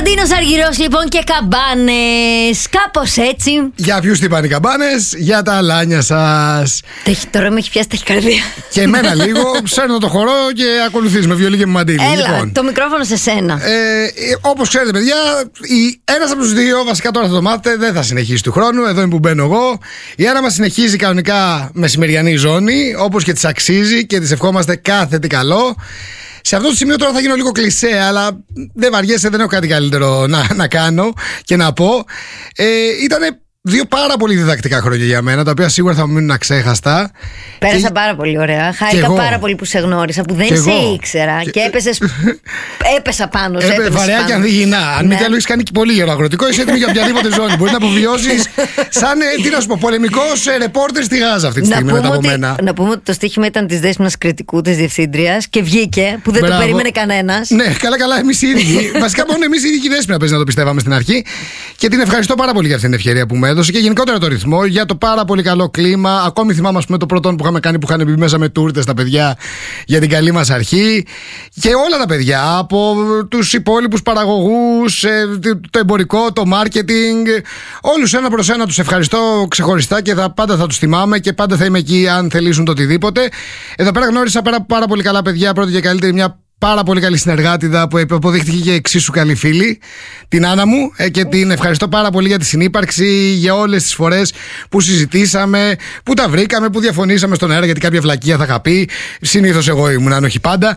Κωνσταντίνος Αργυρός λοιπόν και καμπάνες. Κάπως έτσι. Για ποιους τυπάνε οι καμπάνες? Για τα αλάνια σας. Τώρα με έχει πιάσει ταχυκαρδία. Και εμένα λίγο. Σέρνω το χορό και ακολουθείς με βιολί και με μαντίλι. Έλα, λοιπόν, το μικρόφωνο σε σένα. Όπως ξέρετε, παιδιά, ένας από τους δύο, βασικά τώρα θα το μάθετε, δεν θα συνεχίσει του χρόνου. Εδώ είναι που μπαίνω εγώ. Η Άννα μας συνεχίζει κανονικά μεσημεριανή ζώνη, όπως και της αξίζει και της ευχόμαστε κάθε τι καλό. Σε αυτό το σημείο τώρα θα γίνω λίγο κλισέ, αλλά δεν βαριέσαι, δεν έχω κάτι καλύτερο να κάνω και να πω. Ήτανε δύο πάρα πολύ διδακτικά χρόνια για μένα, τα οποία σίγουρα θα μου μείνουν αξέχαστα. Πέρασα πάρα πολύ ωραία. Χάρηκα πάρα πολύ που σε γνώρισα, που δεν σε ήξερα και έπεσα πάνω σε. Βαρέα και ανθυγινά. Αν μη τι άλλο, έχει κάνει και πολύ γερό αγροτικό, είσαι έτοιμη για οποιαδήποτε ζώνη. Μπορεί να αποβιώσει σαν, τι να σου πω, πολεμικός ρεπόρτερ στη Γάζα αυτή τη στιγμή μετά από μένα. Να πούμε ότι το στοίχημα ήταν τη Δέσποινας Κρητικού, τη διευθύντριας, και βγήκε, που δεν το περίμενε κανένας. Ναι, καλά, εμείς οι ίδιοι. Βασικά, μόνο εμείς οι ίδιοι Δέσποινα παίζει να το πιστεύαμε στην αρχή. Και την ευχαριστώ πάρα πολύ για αυτή την ευκαιρία που με έδωσε και γενικότερα το ρυθμό, για το πάρα πολύ καλό κλίμα. Ακόμη θυμάμαι, ας πούμε, το πρώτο που είχαμε κάνει, που είχαν μπει μέσα με τούρτες τα παιδιά για την καλή μας αρχή. Και όλα τα παιδιά, από τους υπόλοιπους παραγωγούς, το εμπορικό, το marketing, όλους ένα προς ένα τους ευχαριστώ ξεχωριστά και πάντα θα τους θυμάμαι και πάντα θα είμαι εκεί αν θελήσουν το οτιδήποτε. Εδώ πέρα γνώρισα πάρα πολύ καλά παιδιά. Πρώτη και καλύτερη, μια πάρα πολύ καλή συνεργάτηδα που αποδείχτηκε και εξίσου καλή φίλη, την Άννα μου, και την ευχαριστώ πάρα πολύ για τη συνύπαρξη, για όλες τις φορές που συζητήσαμε, που τα βρήκαμε, που διαφωνήσαμε στον αέρα, γιατί κάποια βλακεία θα είχα πει. Συνήθως εγώ ήμουν, αν όχι πάντα.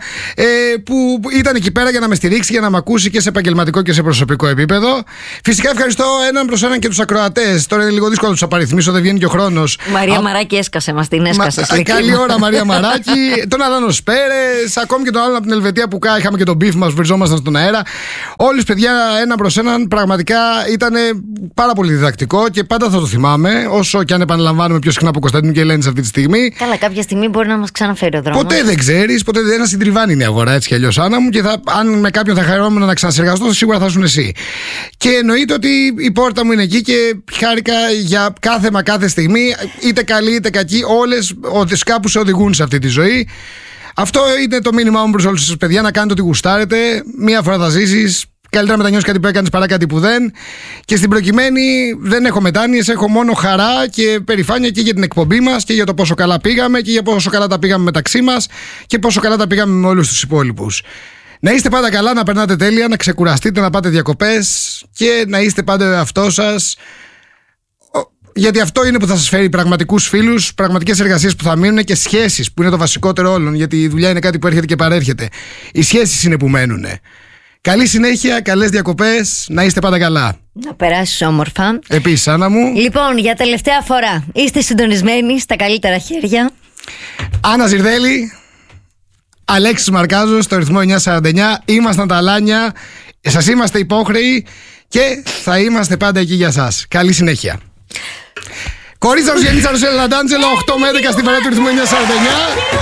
Που ήταν εκεί πέρα για να με στηρίξει, για να με ακούσει και σε επαγγελματικό και σε προσωπικό επίπεδο. Φυσικά ευχαριστώ έναν προς έναν και τους ακροατές. Τώρα είναι λίγο δύσκολο να τους απαριθμίσω, δεν βγαίνει και ο χρόνος. Μαρία Μαράκη έσκασε, μας την έσκασε. Καλή ώρα, Μαρία Μαράκη. Τον Αδάνο Σπέρες, ακόμη και τον άλλον από την Ελβετία που είχαμε και τον beef μας, βριζόμασταν στον αέρα. Όλους, παιδιά, ένα προς έναν, πραγματικά ήταν πάρα πολύ διδακτικό και πάντα θα το θυμάμαι, όσο και αν επαναλαμβάνουμε πιο συχνά από Κωνσταντίνου και Ελένης αυτή τη στιγμή. Καλά, κάποια στιγμή μπορεί να μας ξαναφέρει ο δρόμος. Ποτέ δεν ξέρεις, ποτέ δεν συντριβάνει η αγορά έτσι κι αλλιώς, Άννα μου, και αν με κάποιον θα χαρόμουν να ξανασυργαστώ, σίγουρα θα ήσουν εσύ. Και εννοείται ότι η πόρτα μου είναι εκεί και χάρηκα για κάθε στιγμή, είτε καλή είτε κακή, όλες κάπου σε οδηγούν σε αυτή τη ζωή. Αυτό είναι το μήνυμά μου προς όλους σας, παιδιά, να κάνετε ό,τι γουστάρετε. Μία φορά θα ζήσεις. Καλύτερα μετανιώσεις κάτι που έκανες παρά κάτι που δεν. Και στην προκειμένη δεν έχω μετάνοιες, έχω μόνο χαρά και περηφάνεια και για την εκπομπή μας και για το πόσο καλά πήγαμε και για πόσο καλά τα πήγαμε μεταξύ μας και πόσο καλά τα πήγαμε με όλους τους υπόλοιπους. Να είστε πάντα καλά, να περνάτε τέλεια, να ξεκουραστείτε, να πάτε διακοπές και να είστε πάντα ο εαυτός σας. Γιατί αυτό είναι που θα σας φέρει πραγματικούς φίλους, πραγματικές εργασίες που θα μείνουν και σχέσεις που είναι το βασικότερο όλων. Γιατί η δουλειά είναι κάτι που έρχεται και παρέρχεται. Οι σχέσεις είναι που μένουν. Καλή συνέχεια, καλές διακοπές, να είστε πάντα καλά. Να περάσεις όμορφα. Επίσης, Άννα μου. Λοιπόν, για τελευταία φορά, είστε συντονισμένοι στα καλύτερα χέρια. Άννα Ζιρδέλη, Αλέξης Μαρκάζος, στο ρυθμό 949. Ήμασταν τα Αλάνια, σας είμαστε υπόχρεοι και θα είμαστε πάντα εκεί για σας. Καλή συνέχεια. Κορίτσα Ρουσιανίτσα Ρουσέλα Λαντάντζελο, 8 με 11 στην παρέα του ρυθμού 949.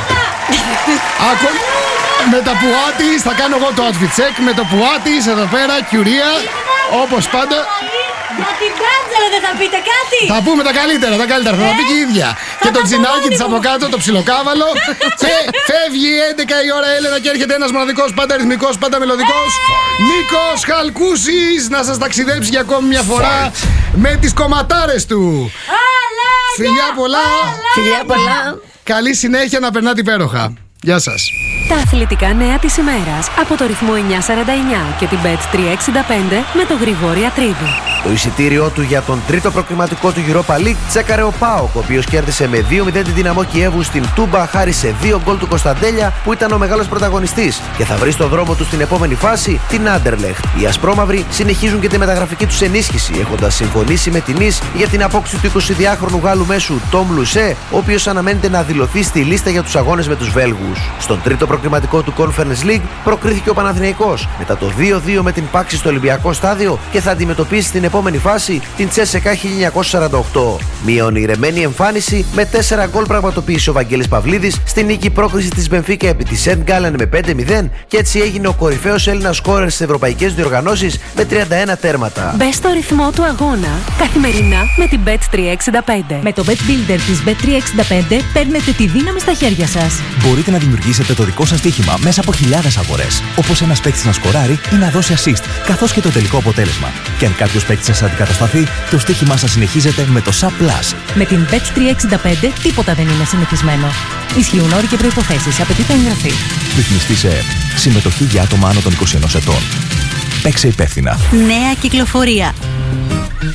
Με τα πουά της, θα κάνω εγώ το outfit check. Με το πουά της, εδώ πέρα, κιουρία, όπως πάντα. Για την Τάντζελο δεν θα πείτε κάτι? Θα πούμε τα καλύτερα, θα τα πει και η ίδια. Και το τζινάκι της από κάτω, το ψιλοκάβαλο. Και φεύγει 11 η ώρα, Έλενα, και έρχεται ένας μοναδικός, πάντα ρυθμικός, πάντα μελωδικός, Νίκος Χαλκούσης, να σας ταξιδέψει για ακόμη μια φορά με τις κομματάρες του. Φιλιά πολλά. Φιλιά πολλά. Καλή συνέχεια, να περνάτε υπέροχα. Γεια σας. Τα αθλητικά νέα της ημέρας από το ρυθμό 949 και την Bet365 με τον Γρηγόρη Ατρίδη. Το εισιτήριό του για τον τρίτο προκριματικό του Europa League τσέκαρε ο ΠΑΟΚ, ο οποίος κέρδισε με 2-0 την Δυναμό Κιέβου στην Τούμπα χάρη σε 2 γκολ του Κωνσταντέλια, που ήταν ο μεγάλος πρωταγωνιστής και θα βρει στο δρόμο του στην επόμενη φάση την Άντερλεχτ. Οι Ασπρόμαυροι συνεχίζουν και τη μεταγραφική τους ενίσχυση, έχοντας συμφωνήσει με την Νις για την απόκτηση του 22χρονου Γάλλου μέσου Τόμ Λουσέ, ο οποίος αναμένεται να δηλωθεί στη λίστα για τους αγώνες με τους Βέλγους. Στον τρίτο προκριματικό του Conference League προκρίθηκε ο Παναθηναϊκός μετά το 2-2 με την Πάξη στο Ολυμπιακό Στάδιο και θα αντιμετωπίσει την επόμενη φάση την Τσέσεκα 1948. Μια ονειρεμένη εμφάνιση με 4 γκολ πραγματοποίησε ο Βαγγέλης Παυλίδης στη νίκη πρόκριση της Μπενφίκα επί της Σεντ Γκάλεν με 5-0 και έτσι έγινε ο κορυφαίος Έλληνας σκόρερ στις ευρωπαϊκές διοργανώσεις με 31 τέρματα. Μπες στο ρυθμό του αγώνα καθημερινά με την Bet365. Με το Bet Builder της Bet365 παίρνετε τη δύναμη στα χέρια σας. Μπορείτε να δημιουργήσετε το δικό σας στοίχημα μέσα από χιλιάδες αγορές. Όπως ένας παίκτης να σκοράρει ή να δώσει assist, καθώς και το τελικό αποτέλεσμα. Και αν κάποιος παίκτης σας αντικατασταθεί, το στοίχημά σας συνεχίζεται με το SAP Plus. Με την Bet365 τίποτα δεν είναι συνηθισμένο. Ισχύουν όροι και προϋποθέσεις. Απαιτείται εγγραφή. Ρυθμιστή σε ΕΕΠ. Συμμετοχή για άτομα άνω των 21 ετών. Παίξε υπεύθυνα. Νέα κυκλοφορία.